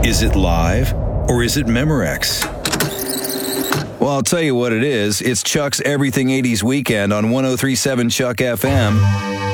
Is it live or is it Memorex? Well, I'll tell you what it is. It's Chuck's Everything 80s Weekend on 103.7 Chuck FM.